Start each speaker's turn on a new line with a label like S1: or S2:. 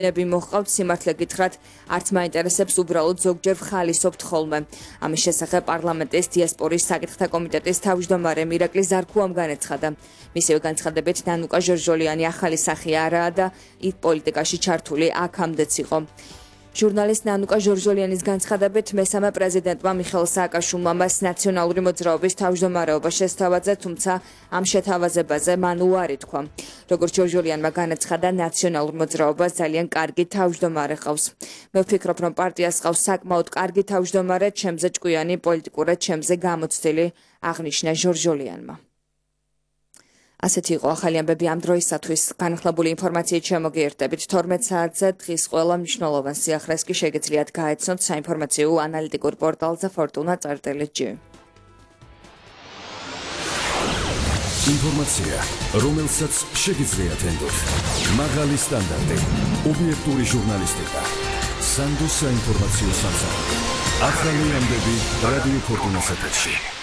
S1: ნები მოჰყავთ სიმართლე გითხრათ, არც მაინტერესებს უბრალოდ ზოგჯერ ვხალისობთ ხოლმე. ამის შესახებ პარლამენტის დიასპორის საკითხთა კომიტეტის თავმჯდომარე მირაკლი ზარქუამ განაცხადა. მისივე განცხადებით ნანუკა ჟორჟოლიანი ახალი სახე არაა და იქ პოლიტიკაში ჩართული აქამდეც იყო. ჟურნალისტ ნანუკა ჟორჟოლიანის განცხადებით მესამე პრეზიდენტმა მიხეილ სააკაშვილმა მას ნაციონალური მოძრაობის თავმჯდომარეობა შესთავაზა, თუმცა ამ შეთავაზებაზე მან უარი თქვა. როგორც ჟორჟოლიანმა განაცხადა, ნაციონალურ მოძრაობას ძალიან კარგი თავმჯდომარე ყავს. მე ვფიქრობ, რომ პარტიას ყავს საკმაოდ კარგი თავმჯდომარე, ჩემზე ჭკვიანი, პოლიტიკურად ჩემზე გამოცდილი, აღნიშნა ჟორჟოლიანმა. ასეთი იყო ახალი ამბები ამ დროისათვის. განახლებული ინფორმაციით შემოგიერთდებით 12 საათზე დღის ყველა მნიშვნელოვან სიახლეს კი შეგიძლიათ გაეცნოთ საინფორმაციო ანალიტიკურ პორტალზე fortuna.gr.
S2: ინფორმაცია, რომელსაც შეგიძლიათ ენდოთ. მაღალი სტანდარტი, ობიექტური ჟურნალისტიკა, სანდოს საინფორმაციო სამსახური. ახალი ამბები რადიო ფორტუნას ეთერში.